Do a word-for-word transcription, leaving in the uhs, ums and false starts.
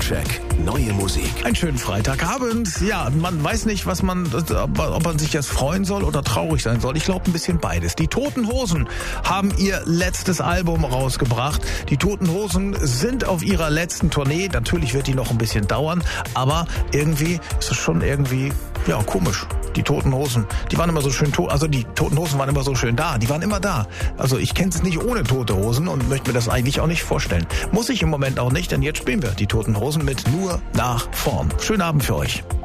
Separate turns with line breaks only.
Soundcheck. Neue Musik.
Einen schönen Freitagabend. Ja, man weiß nicht, was man, ob man sich jetzt freuen soll oder traurig sein soll. Ich glaube ein bisschen beides. Die Toten Hosen haben ihr letztes Album rausgebracht. Die Toten Hosen sind auf ihrer letzten Tournee. Natürlich wird die noch ein bisschen dauern, aber irgendwie ist es schon irgendwie, ja, komisch. Die Toten Hosen, die waren immer so schön, to- also die Toten Hosen waren immer so schön da. Die waren immer da. Also ich kenne es nicht ohne Tote Hosen und möchte mir das eigentlich auch nicht vorstellen. Muss ich im Moment auch nicht, denn jetzt spielen wir die Toten Hosen mit Nur nach Form. Schönen Abend für euch.